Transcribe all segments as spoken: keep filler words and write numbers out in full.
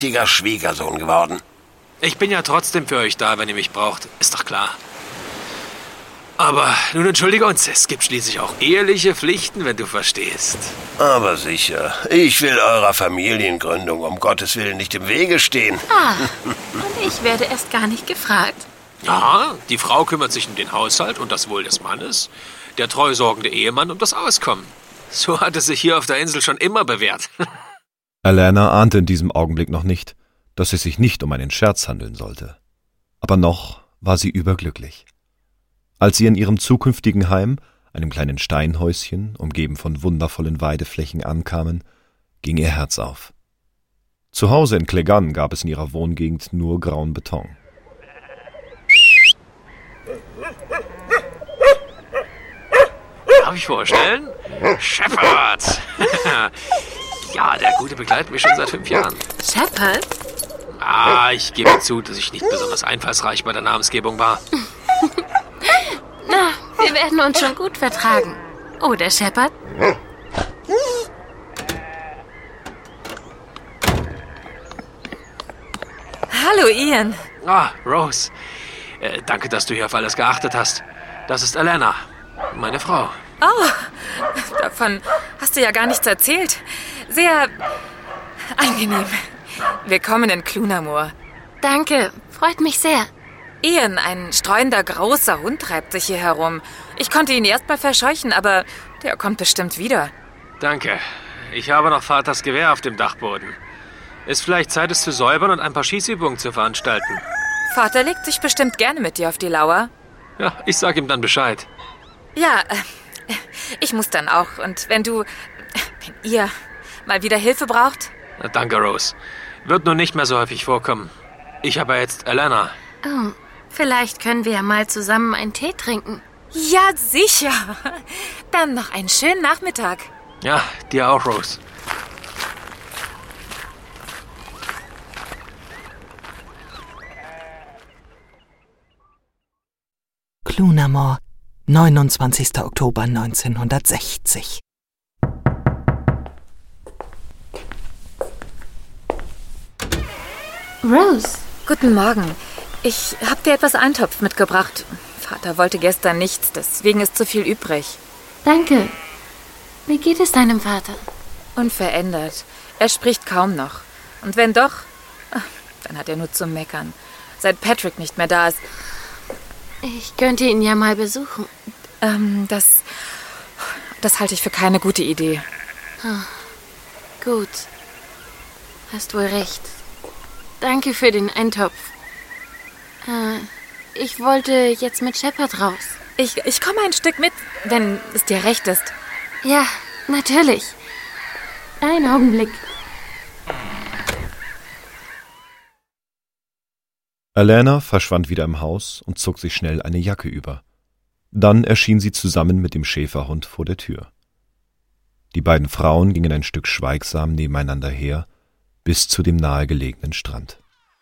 richtiger Schwiegersohn geworden. Ich bin ja trotzdem für euch da, wenn ihr mich braucht. Ist doch klar. Aber nun entschuldige uns, es gibt schließlich auch eheliche Pflichten, wenn du verstehst. Aber sicher. Ich will eurer Familiengründung um Gottes Willen nicht im Wege stehen. Ah, und ich werde erst gar nicht gefragt. Ja, die Frau kümmert sich um den Haushalt und das Wohl des Mannes. Der treusorgende Ehemann um das Auskommen. So hat es sich hier auf der Insel schon immer bewährt. Alanna ahnte in diesem Augenblick noch nicht, dass es sich nicht um einen Scherz handeln sollte. Aber noch war sie überglücklich. Als sie in ihrem zukünftigen Heim, einem kleinen Steinhäuschen, umgeben von wundervollen Weideflächen, ankamen, ging ihr Herz auf. Zu Hause in Clegane gab es in ihrer Wohngegend nur grauen Beton. Darf ich vorstellen? Shepard! Ja, der Gute begleitet mich schon seit fünf Jahren. Shepard? Ah, ich gebe zu, dass ich nicht besonders einfallsreich bei der Namensgebung war. Na, wir werden uns schon gut vertragen. Oder, Shepard? Hallo, Ian. Ah, Rose. Äh, danke, dass du hier auf alles geachtet hast. Das ist Alanna, meine Frau. Oh, davon hast du ja gar nichts erzählt. Sehr angenehm. Willkommen in Clunamore. Danke, freut mich sehr. Ian, ein streuender, großer Hund treibt sich hier herum. Ich konnte ihn erst mal verscheuchen, aber der kommt bestimmt wieder. Danke. Ich habe noch Vaters Gewehr auf dem Dachboden. Ist vielleicht Zeit, es zu säubern und ein paar Schießübungen zu veranstalten. Vater legt sich bestimmt gerne mit dir auf die Lauer. Ja, ich sag ihm dann Bescheid. Ja, ich muss dann auch. Und wenn du, wenn ihr mal wieder Hilfe braucht? Na, danke, Rose. Wird nun nicht mehr so häufig vorkommen. Ich habe jetzt Alanna. Oh, vielleicht können wir ja mal zusammen einen Tee trinken. Ja, sicher. Dann noch einen schönen Nachmittag. Ja, dir auch, Rose. Clunamore, neunundzwanzigster Oktober neunzehnhundertsechzig. Rose. Guten Morgen. Ich habe dir etwas Eintopf mitgebracht. Vater wollte gestern nichts, deswegen ist zu viel übrig. Danke. Wie geht es deinem Vater? Unverändert. Er spricht kaum noch. Und wenn doch, dann hat er nur zu meckern. Seit Patrick nicht mehr da ist. Ich könnte ihn ja mal besuchen. Ähm, das... Das halte ich für keine gute Idee. Oh, gut. Hast wohl recht. Danke für den Eintopf. Äh, ich wollte jetzt mit Shepard raus. Ich, ich komme ein Stück mit, wenn es dir recht ist. Ja, natürlich. Einen Augenblick. Alanna verschwand wieder im Haus und zog sich schnell eine Jacke über. Dann erschien sie zusammen mit dem Schäferhund vor der Tür. Die beiden Frauen gingen ein Stück schweigsam nebeneinander her, bis zu dem nahegelegenen Strand.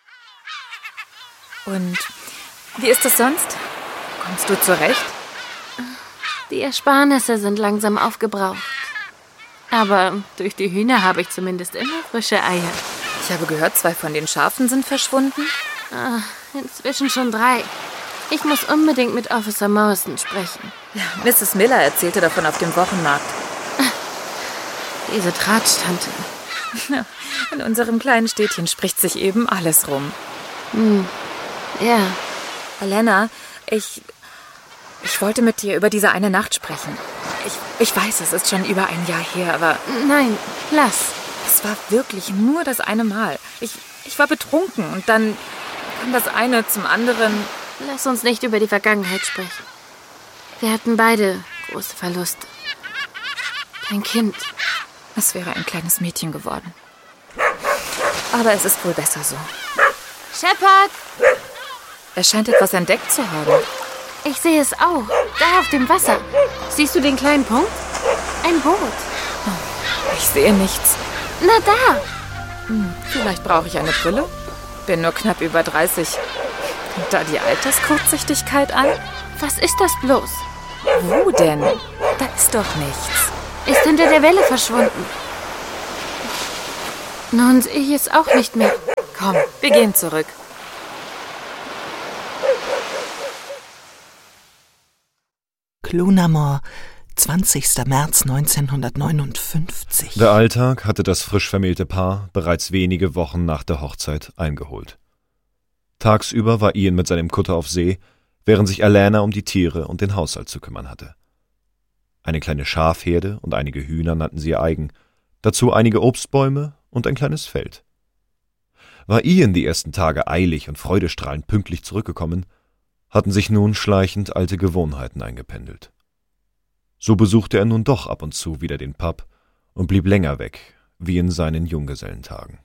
Und wie ist es sonst? Kommst du zurecht? Die Ersparnisse sind langsam aufgebraucht. Aber durch die Hühner habe ich zumindest immer frische Eier. Ich habe gehört, zwei von den Schafen sind verschwunden. Ah, inzwischen schon drei. Ich muss unbedingt mit Officer Morrison sprechen. Ja, Misses Miller erzählte davon auf dem Wochenmarkt. Diese Tratsch-Tante. Ja, in unserem kleinen Städtchen spricht sich eben alles rum. Hm. Ja. Alanna, ich... Ich wollte mit dir über diese eine Nacht sprechen. Ich, ich weiß, es ist schon über ein Jahr her, aber... Nein, lass. Es war wirklich nur das eine Mal. Ich, ich war betrunken und dann kam das eine zum anderen. Lass uns nicht über die Vergangenheit sprechen. Wir hatten beide große Verluste. Ein Kind. Es wäre ein kleines Mädchen geworden. Aber es ist wohl besser so. Shepard! Er scheint etwas entdeckt zu haben. Ich sehe es auch. Da auf dem Wasser. Siehst du den kleinen Punkt? Ein Boot. Ich sehe nichts. Na da! Hm, vielleicht brauche ich eine Brille. Bin nur knapp über dreißig. Kommt da die Alterskurzsichtigkeit an? Was ist das bloß? Wo denn? Da ist doch nichts. Ist hinter der Welle verschwunden. Nun sehe ich es auch nicht mehr. Komm, wir gehen zurück. Clunamore, zwanzigster März neunzehnhundertneunundfünfzig. Der Alltag hatte das frisch vermählte Paar bereits wenige Wochen nach der Hochzeit eingeholt. Tagsüber war Ian mit seinem Kutter auf See, während sich Alana um die Tiere und den Haushalt zu kümmern hatte. Eine kleine Schafherde und einige Hühner nannten sie ihr eigen, dazu einige Obstbäume und ein kleines Feld. War Ian die ersten Tage eilig und freudestrahlend pünktlich zurückgekommen, hatten sich nun schleichend alte Gewohnheiten eingependelt. So besuchte er nun doch ab und zu wieder den Pub und blieb länger weg, wie in seinen Junggesellentagen.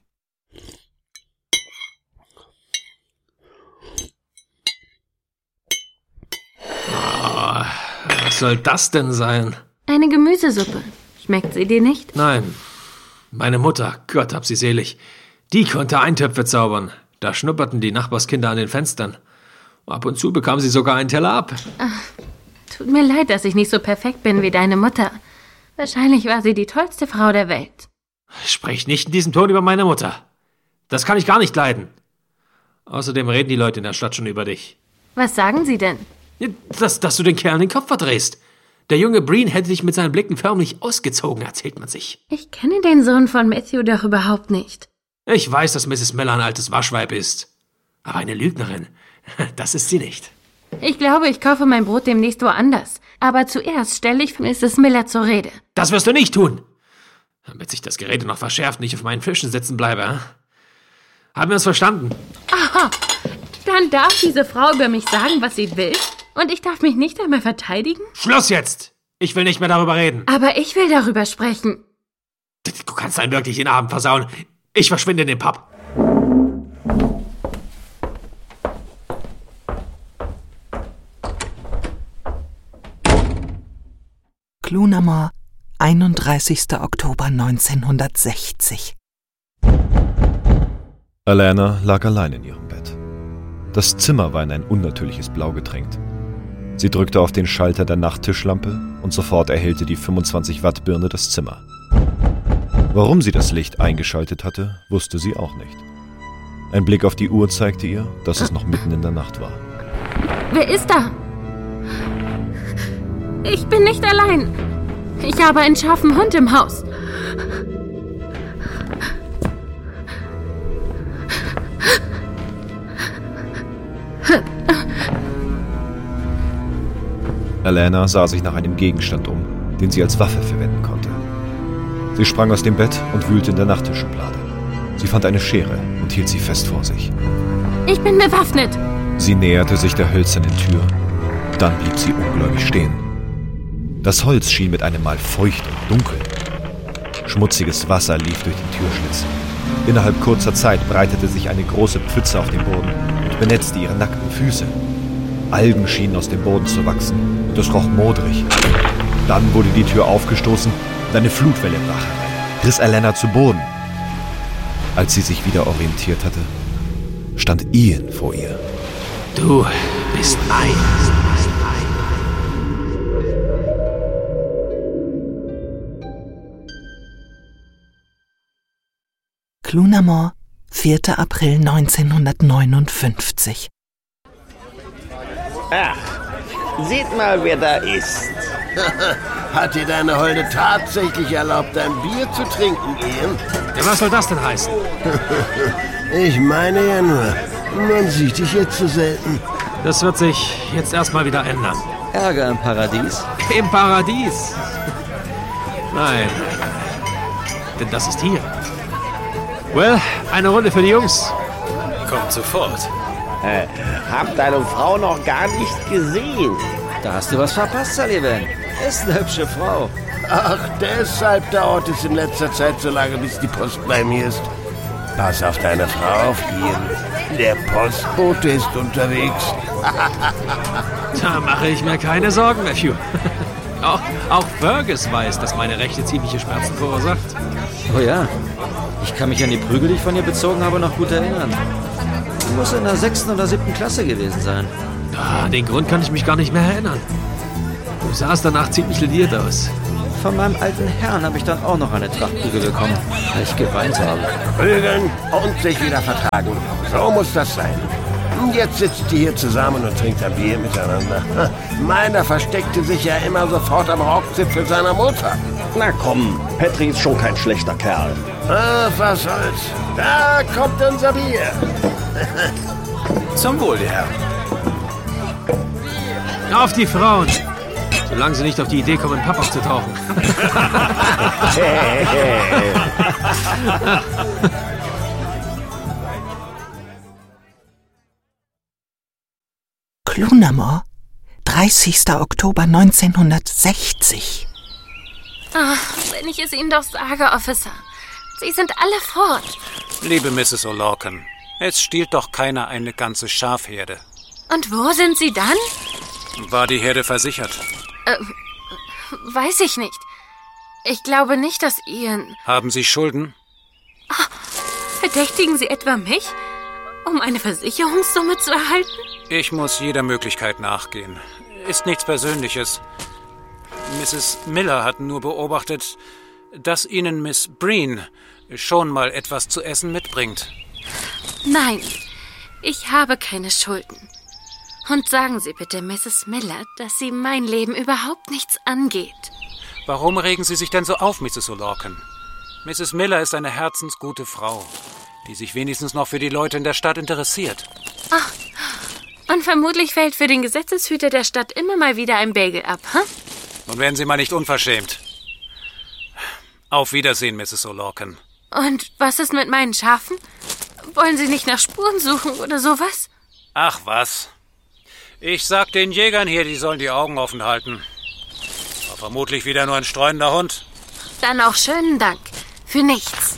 Oh, was soll das denn sein? Eine Gemüsesuppe. Schmeckt sie dir nicht? Nein, meine Mutter, Gott hab sie selig, die konnte Eintöpfe zaubern. Da schnupperten die Nachbarskinder an den Fenstern. Ab und zu bekam sie sogar einen Teller ab. Ach, tut mir leid, dass ich nicht so perfekt bin wie deine Mutter. Wahrscheinlich war sie die tollste Frau der Welt. Sprich nicht in diesem Ton über meine Mutter. Das kann ich gar nicht leiden. Außerdem reden die Leute in der Stadt schon über dich. Was sagen sie denn? Dass, dass du den Kerl den Kopf verdrehst. Der junge Breen hätte dich mit seinen Blicken förmlich ausgezogen, erzählt man sich. Ich kenne den Sohn von Matthew doch überhaupt nicht. Ich weiß, dass Misses Miller ein altes Waschweib ist. Aber eine Lügnerin, das ist sie nicht. Ich glaube, ich kaufe mein Brot demnächst woanders. Aber zuerst stelle ich Misses Miller zur Rede. Das wirst du nicht tun. Damit sich das Gerede noch verschärft, nicht auf meinen Fischen sitzen bleibe. Hm? Haben wir uns verstanden? Aha, dann darf diese Frau über mich sagen, was sie will? Und ich darf mich nicht einmal verteidigen? Schluss jetzt! Ich will nicht mehr darüber reden. Aber ich will darüber sprechen. Du kannst einen wirklich den Abend versauen. Ich verschwinde in den Pub. Clunamore, einunddreißigster Oktober neunzehnhundertsechzig. Alana lag allein in ihrem Bett. Das Zimmer war in ein unnatürliches Blau getränkt. Sie drückte auf den Schalter der Nachttischlampe und sofort erhellte die fünfundzwanzig Watt Birne das Zimmer. Warum sie das Licht eingeschaltet hatte, wusste sie auch nicht. Ein Blick auf die Uhr zeigte ihr, dass es noch mitten in der Nacht war. Wer ist da? Ich bin nicht allein. Ich habe einen scharfen Hund im Haus. Alana sah sich nach einem Gegenstand um, den sie als Waffe verwenden konnte. Sie sprang aus dem Bett und wühlte in der Nachttischschublade. Sie fand eine Schere und hielt sie fest vor sich. Ich bin bewaffnet. Sie näherte sich der hölzernen Tür. Dann blieb sie ungläubig stehen. Das Holz schien mit einem Mal feucht und dunkel. Schmutziges Wasser lief durch den Türschlitz. Innerhalb kurzer Zeit breitete sich eine große Pfütze auf dem Boden und benetzte ihre nackten Füße. Algen schienen aus dem Boden zu wachsen und es roch modrig. Dann wurde die Tür aufgestoßen und eine Flutwelle brach herein, riss Alana zu Boden. Als sie sich wieder orientiert hatte, stand Ian vor ihr. Du bist eins. Clunamore, vierter April neunzehnhundertneunundfünfzig. Ach, seht mal, wer da ist. Hat dir deine Holde tatsächlich erlaubt, ein Bier zu trinken, Ian? Ja, was soll das denn heißen? Ich meine ja nur, man sieht dich jetzt so selten. Das wird sich jetzt erstmal wieder ändern. Ärger im Paradies? Im Paradies? Nein, denn das ist hier. Well, eine Runde für die Jungs. Kommt sofort. Äh, hab deine Frau noch gar nicht gesehen. Da hast du was verpasst, Sullivan. Ist eine hübsche Frau. Ach, deshalb dauert es in letzter Zeit so lange, bis die Post bei mir ist. Pass auf deine Frau auf, Ian. Der Postbote ist unterwegs. Da mache ich mir keine Sorgen, Matthew. Auch, auch Fergus weiß, dass meine Rechte ziemliche Schmerzen verursacht. Oh ja, ich kann mich an die Prügel, die ich von ihr bezogen habe, noch gut erinnern. Du musst in der sechsten oder siebten Klasse gewesen sein. Ah, den Grund kann ich mich gar nicht mehr erinnern. Du sahst danach ziemlich lediert aus. Von meinem alten Herrn habe ich dann auch noch eine Tracht Prügel bekommen, weil ich geweint habe. Prügeln und sich wieder vertragen. So muss das sein. Jetzt sitzt ihr hier zusammen und trinkt ein Bier miteinander. Meiner versteckte sich ja immer sofort am Rockzipfel seiner Mutter. Na komm, Patrick ist schon kein schlechter Kerl. Ach, was soll's. Da kommt unser Bier. Zum Wohl, die Herren. Auf die Frauen! Solange sie nicht auf die Idee kommen, Papp aufzutauchen. Clunamore, dreißigster Oktober neunzehnhundertsechzig. Ach, wenn ich es Ihnen doch sage, Officer. Sie sind alle fort. Liebe Misses O'Lorcan, es stiehlt doch keiner eine ganze Schafherde. Und wo sind Sie dann? War die Herde versichert? Äh, weiß ich nicht. Ich glaube nicht, dass Ian... Haben Sie Schulden? Ach, verdächtigen Sie etwa mich? Um eine Versicherungssumme zu erhalten? Ich muss jeder Möglichkeit nachgehen. Ist nichts Persönliches. Misses Miller hat nur beobachtet, dass Ihnen Miss Breen schon mal etwas zu essen mitbringt. Nein, ich habe keine Schulden. Und sagen Sie bitte Misses Miller, dass sie mein Leben überhaupt nichts angeht. Warum regen Sie sich denn so auf, Misses O'Lorcan? Misses Miller ist eine herzensgute Frau, die sich wenigstens noch für die Leute in der Stadt interessiert. Ach, und vermutlich fällt für den Gesetzeshüter der Stadt immer mal wieder ein Bagel ab, hm? Nun werden Sie mal nicht unverschämt. Auf Wiedersehen, Misses O'Lorcan. Und was ist mit meinen Schafen? Wollen Sie nicht nach Spuren suchen oder sowas? Ach was. Ich sag den Jägern hier, die sollen die Augen offen halten. War vermutlich wieder nur ein streunender Hund. Dann auch schönen Dank. Für nichts.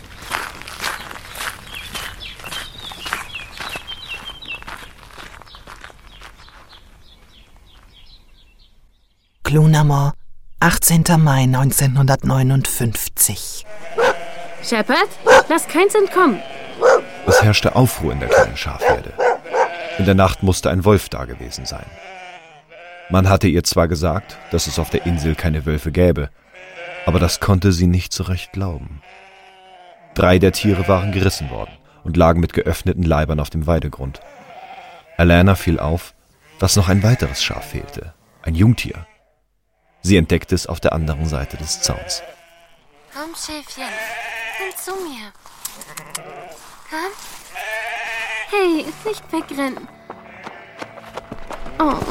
Clunamore, achtzehnter Mai neunzehnhundertneunundfünfzig. Shepard, lass keins entkommen. Es herrschte Aufruhr in der kleinen Schafherde. In der Nacht musste ein Wolf da gewesen sein. Man hatte ihr zwar gesagt, dass es auf der Insel keine Wölfe gäbe, aber das konnte sie nicht so recht glauben. Drei der Tiere waren gerissen worden und lagen mit geöffneten Leibern auf dem Weidegrund. Alana fiel auf, dass noch ein weiteres Schaf fehlte, ein Jungtier. Sie entdeckte es auf der anderen Seite des Zauns. Komm, Schäfchen, komm zu mir. Komm. Hey, nicht wegrennen. Oh.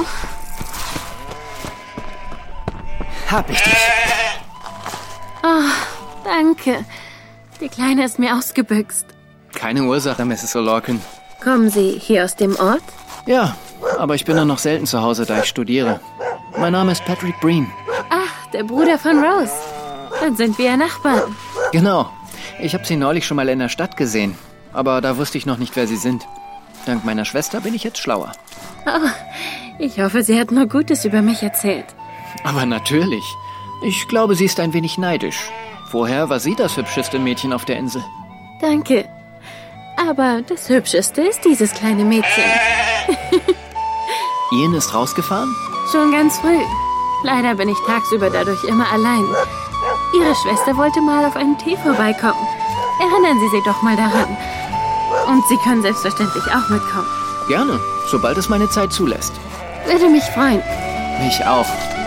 Hab ich dich. Oh, danke. Die Kleine ist mir ausgebüxt. Keine Ursache, Misses O'Lorcan. Kommen Sie hier aus dem Ort? Ja, aber ich bin nur noch selten zu Hause, da ich studiere. Mein Name ist Patrick Breen. Ach, der Bruder von Rose. Dann sind wir ja Nachbarn. Genau. Ich habe sie neulich schon mal in der Stadt gesehen. Aber da wusste ich noch nicht, wer sie sind. Dank meiner Schwester bin ich jetzt schlauer. Oh, ich hoffe, sie hat nur Gutes über mich erzählt. Aber natürlich. Ich glaube, sie ist ein wenig neidisch. Vorher war sie das hübscheste Mädchen auf der Insel. Danke. Aber das Hübscheste ist dieses kleine Mädchen. Ian ist rausgefahren? Schon ganz früh. Leider bin ich tagsüber dadurch immer allein. Ihre Schwester wollte mal auf einen Tee vorbeikommen. Erinnern Sie sich doch mal daran. Und Sie können selbstverständlich auch mitkommen. Gerne, sobald es meine Zeit zulässt. Würde mich freuen. Mich auch.